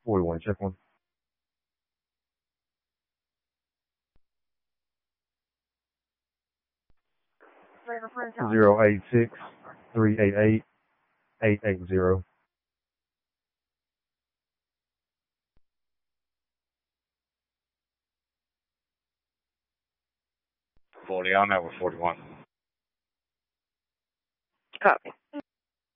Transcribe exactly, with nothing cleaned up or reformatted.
forty-one, check one. Zero eight six three eight eight eight eight zero. forty on that with forty-one. Copy.